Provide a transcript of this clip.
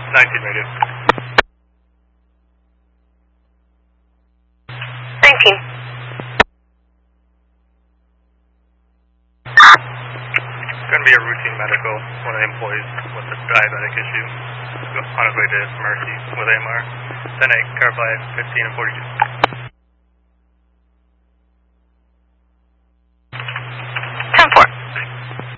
19 radio. 19. Going to be a routine medical. One of the employees with a diabetic issue on his way to Mercy with AMR. 10-8, car by 15 and 42.